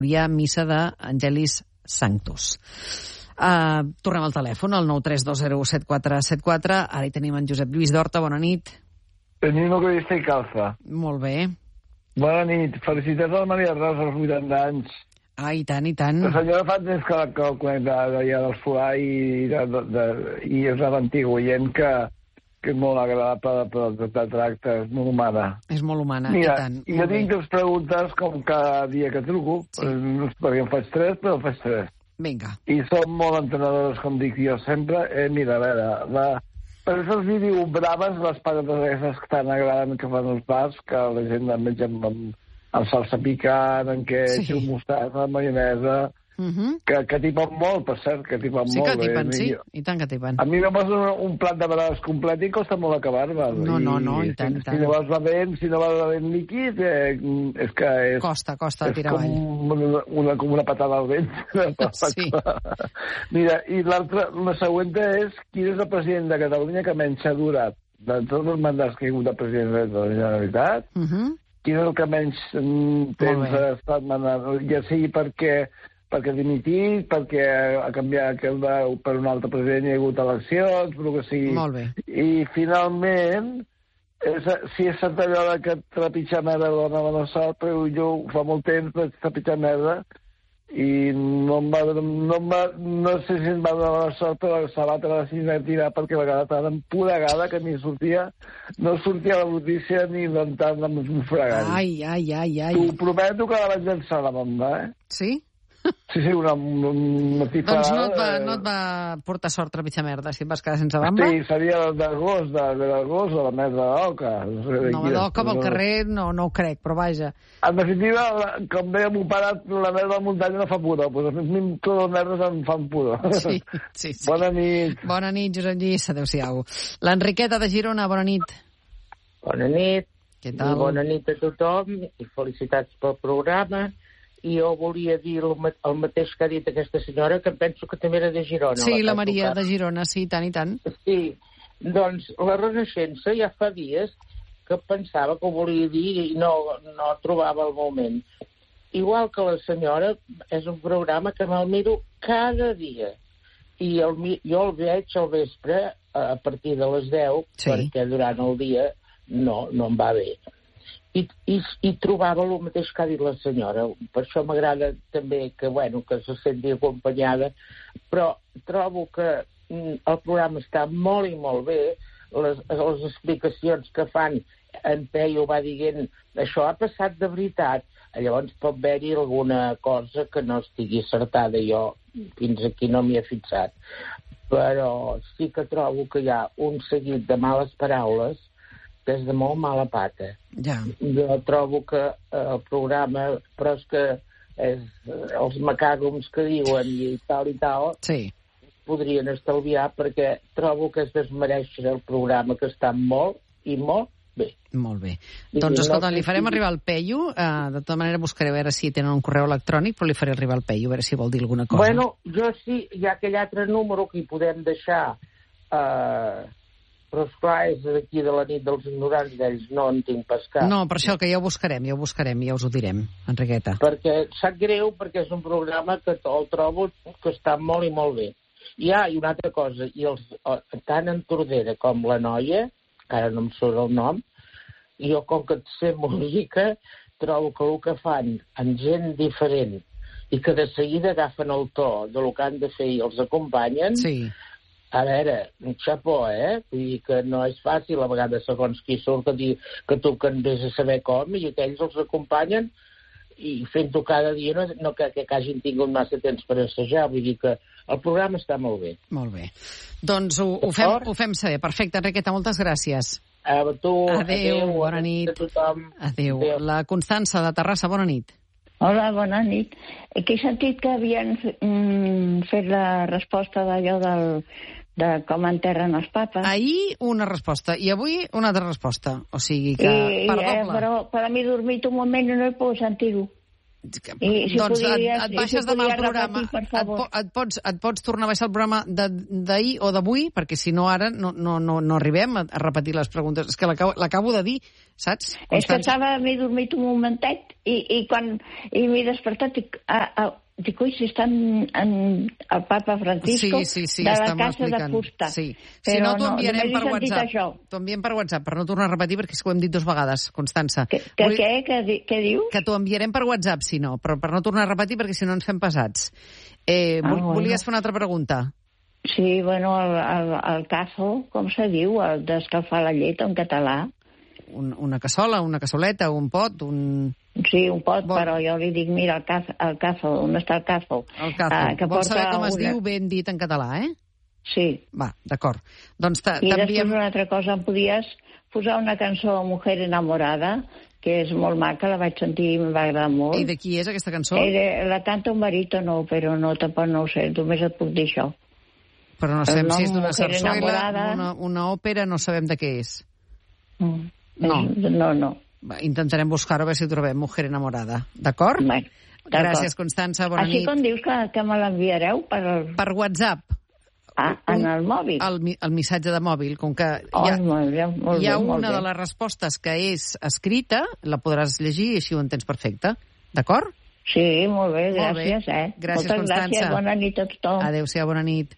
hi ha missa d'Angelis Sanctus. Tornem al telèfon, al 932017474. Ara hi tenim en Josep Lluís d'Horta. Bona nit. Tenim que vista i calça. Molt bé. Bona nit. Felicitats a la Maria Rosa, als 80 anys. I tant, i tant. La senyora fa temps que el conec d'allà del Solà i és una antiga oient que és molt agradable de tracte, és molt humana. És molt humana, mira, i tant. I jo tinc 2 preguntes, com cada dia que truco, perquè en faig 3, però en faig 3. Vinga. I són molt entenedores, com dic jo sempre. Mira, a veure, per això els diu braves, les patates aquestes que tan agraden que fan els bars, que la gent menja amb salsa picant, en queixo, mostassa, maionesa, que tipen molt, per cert, que tipen molt. Sí que tipen, sí, i tant que tipen. A mi me posen un plat de braves complet i costa molt acabar-me. No, i tant, i tant. Si no vas bevent líquid, és que és... Costa de tirar avall. Com una patada al vent. Sí. Mira, i la següent és quin és el president de Catalunya que menys s'ha durat de tots els mandats que hi ha hagut de president de la Generalitat? Quin és el que menys temps ha estat mandat? Ja sigui perquè ha dimitit, perquè ha canviat per un altre president i hi ha hagut eleccions, però que sigui... Molt bé. I finalment, si és certa allò que trepitjar merda dona bona sort, però jo fa molt temps vaig trepitjar merda i no sé si em va donar bona sort, però la sabata va decidir tirar perquè a vegades tan empuragada que ni sortia, no sortia la notícia ni inventant amb un fregall. Ai. T'ho prometo que la vaig llançar a la bomba, Sí? Sí, una tifada... Doncs no et va portar sort trepitjar merda, si et vas quedar sense bamba? Sí, seria d'agost, o la merda d'oca. No, d'oca pel carrer no ho crec, però vaja. En definitiva, com deia mon pare, la merda de la muntanya no fa pudor, doncs a mi totes les merdes em fan pudor. Sí. Bona nit. Bona nit, Josep Lluís, adéu-siau. L'Enriqueta de Girona, bona nit. Bona nit. Què tal? Bona nit a tothom i felicitats pel programa. I jo volia dir el mateix que ha dit aquesta senyora, que penso que també era de Girona. Sí, la Maria de Girona, sí, tant i tant. Sí, doncs la Renaixença ja fa dies que pensava que ho volia dir i no trobava el moment. Igual que la senyora, és un programa que me'l miro cada dia. I jo el veig al vespre a partir de les 10, perquè durant el dia no em va bé. I trobava el mateix que ha dit la senyora. Per això m'agrada també que se senti acompanyada, però trobo que el programa està molt i molt bé. Les explicacions que fan, en Peyu va dient això ha passat de veritat. Llavors pot haver-hi alguna cosa que no estigui acertada. Jo fins aquí no m'hi he fixat. Però sí que trobo que hi ha un seguit de males paraules que és de molt mala pata. Ja. Jo trobo que el programa, però és que els macàgums que diuen i tal, podrien estalviar, perquè trobo que es desmereix el programa, que està molt i molt bé. Molt bé. Doncs, escolta, li farem arribar el Peyu. De tota manera, buscaré a veure si tenen un correu electrònic, però li faré arribar el Peyu, a veure si vol dir alguna cosa. Bueno, jo sí, hi ha aquell altre número que hi podem deixar... Però esclar, és d'aquí de la nit dels ignorants, d'ells no en tinc pas cap. No, per això que ja ho buscarem, ja us ho direm, Enriqueta. Perquè sap greu, perquè és un programa que el trobo que està molt i molt bé. I una altra cosa, tant en Tordera com la noia, que ara no em surt el nom, jo com que sé música, trobo que el que fan amb gent diferent i que de seguida agafen el to del que han de fer i els acompanyen... Sí. A veure, un xapó, Vull dir que no és fàcil, a vegades, segons qui surt, que tu que en vés a saber com, i aquells els acompanyen, i fent-ho cada dia, no que hagin tingut massa temps per assajar, vull dir que el programa està molt bé. Molt bé. Doncs ho fem saber. Perfecte, Enriqueta, moltes gràcies. A tu, adéu, bona nit. A tothom. Adéu. La Constança, de Terrassa, bona nit. Hola, bona nit. Que he sentit que havien fet la resposta d'allò de com enterren els papes. Ahir una resposta i avui una altra resposta. O sigui que, per doble. Però per a mi he dormit un moment i no he pogut sentir-ho. I si doncs podries, et baixes demà el programa. Repetir, per favor. Et pots tornar a baixar el programa d'ahir o d'avui, perquè si no ara no arribem a repetir les preguntes. És que l'acabo de dir, saps? És que m'he dormit un momentet i quan m'he despertat dic, ui, si estan el papa Francisco de la Casa de Fusta. Sí. Si no, t'ho enviarem per WhatsApp. T'ho enviem per WhatsApp, per no tornar a repetir, perquè és que ho hem dit 2 vegades, Constança. Què dius? Que t'ho enviarem per WhatsApp, si no, però per no tornar a repetir, perquè si no ens fem pesats. Volies fer una altra pregunta? Sí, bueno, el cazo, com se diu, el d'escalfar la llet en català. Una cassola, una cassoleta, un pot, Sí, un pot, però jo li dic, mira, el cazo, on està el cazo? El cazo. Vols saber com es diu ben dit en català, Sí. Va, d'acord. Doncs I després una altra cosa, em podies posar una cançó, Mujer enamorada, que és molt maca, la vaig sentir i em va agradar molt. I de qui és aquesta cançó? La canta un barítono, però tampoc no ho sé, només et puc dir això. Però no sabem si és d'una sarsuela, una òpera, no sabem de què és. No. Intentarem buscar-ho, a veure si trobem Mujer enamorada. D'acord? Gràcies, Constança, bona nit. Així com dius que me l'enviareu per WhatsApp. En el mòbil? El missatge de mòbil, com que hi ha una de les respostes que és escrita, la podràs llegir i així ho entens perfecte. D'acord? Sí, molt bé, gràcies. Gràcies, Constança. Gràcies, bona nit a tothom. Adéu-siau, bona nit.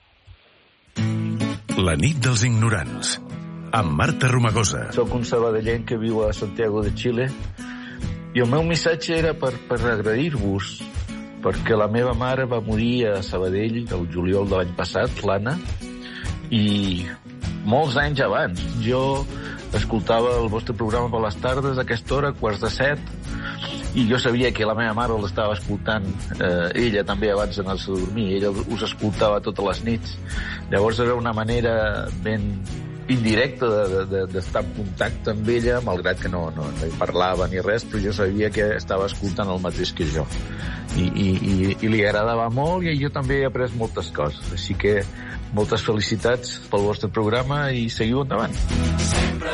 La nit dels ignorants, amb Marta Romagosa. Soc un sabadellenc que viu a Santiago de Xile i el meu missatge era per agrair-vos, perquè la meva mare va morir a Sabadell el juliol de l'any passat, l'Anna, i molts anys abans. Jo escoltava el vostre programa per les tardes a aquesta hora, 6:45, i jo sabia que la meva mare l'estava escoltant, ella també abans d'anar-se a dormir, ella us escoltava totes les nits. Llavors era una manera ben indirecta d'estar en contacte amb ella, malgrat que no hi parlava ni res, però jo sabia que estava escoltant el mateix que jo. I li agradava molt i jo també he après moltes coses. Així que moltes felicitats pel vostre programa i seguiu endavant. Sempre